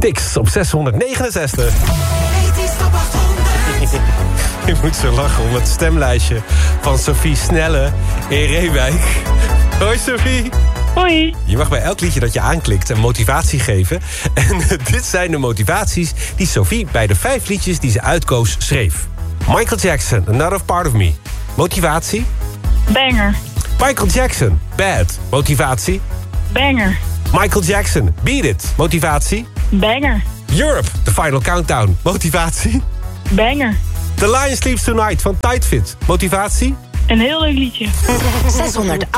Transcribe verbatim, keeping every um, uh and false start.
Styx op zeshonderdnegenenzestig. Ik moet zo lachen om het stemlijstje van Sophie Snelle in Reewijk. Hoi Sophie. Hoi. Je mag bij elk liedje dat je aanklikt een motivatie geven. En dit zijn de motivaties die Sophie bij de vijf liedjes die ze uitkoos schreef. Michael Jackson, Another Part of Me. Motivatie? Banger. Michael Jackson, Bad. Motivatie? Banger. Michael Jackson, Beat It. Motivatie? Banger. Europe, The Final Countdown. Motivatie? Banger. The Lion Sleeps Tonight van Tight Fit. Motivatie? Een heel leuk liedje. zeshonderd